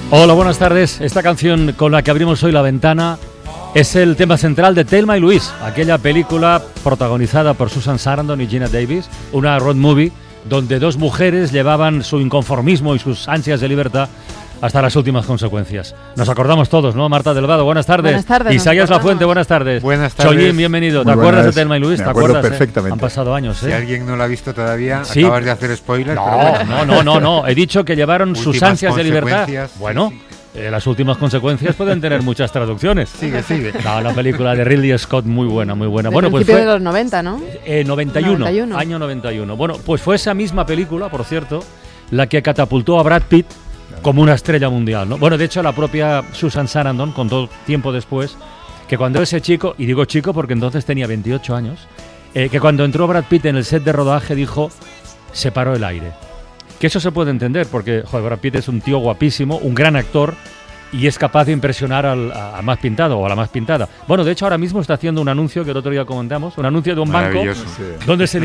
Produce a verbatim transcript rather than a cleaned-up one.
Hola, buenas tardes. Esta canción con la que abrimos hoy la ventana es el tema central de Thelma y Louise, aquella película protagonizada por Susan Sarandon y Geena Davis, una road movie donde dos mujeres llevaban su inconformismo y sus ansias de libertad hasta las últimas consecuencias. Nos acordamos todos, ¿no? Marta Delgado, buenas tardes. Buenas tardes. Isaías Lafuente, buenas tardes. Buenas tardes. Chollín, bienvenido. Muy ¿Te acuerdas buenas. de Thelma y Louise? Me ¿Te acuerdo acuerdas? perfectamente. Eh? Han pasado años, ¿eh? Si alguien no lo ha visto todavía, Sí. acabas de hacer spoiler. No, pero bueno. no, no, no, no. He dicho que llevaron sus Últimas ansias de libertad. consecuencias, sí, Bueno, sí. eh, las últimas consecuencias pueden tener muchas traducciones. Sigue, sigue. No, la película de Ridley Scott muy buena, muy buena. De Bueno, pues principio fue de los noventa, ¿no? eh, noventa y uno, noventa y uno. año noventa y uno. Bueno, pues fue esa misma película, por cierto, la que catapultó a Brad Pitt como una estrella mundial, ¿no? Bueno, de hecho, la propia Susan Sarandon contó tiempo después que cuando ese chico, y digo chico porque entonces tenía veintiocho años, eh, que cuando entró Brad Pitt en el set de rodaje dijo, se paró el aire. Que eso se puede entender porque, joder, Brad Pitt es un tío guapísimo, un gran actor y es capaz de impresionar al a, a más pintado o a la más pintada. Bueno, de hecho, ahora mismo está haciendo un anuncio que el otro día comentamos, un anuncio de un banco Maravilloso. Sí. donde se